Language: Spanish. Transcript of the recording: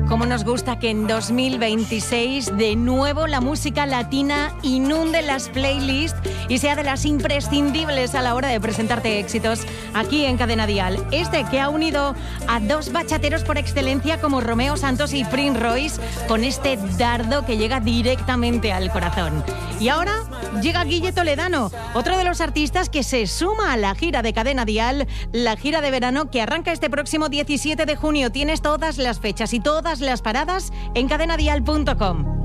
Cómo nos gusta que en 2026 de nuevo la música latina inunde las playlists y sea de las imprescindibles a la hora de presentarte éxitos aquí en Cadena Dial. Este que ha unido a dos bachateros por excelencia como Romeo Santos y Prince Royce con este dardo que llega directamente al corazón. Y ahora llega Guille Toledano, otro de los artistas que se suma a la gira de Cadena Dial, la gira de verano que arranca este próximo 17 de junio. Tienes todas las fechas y todas las paradas en cadenadial.com.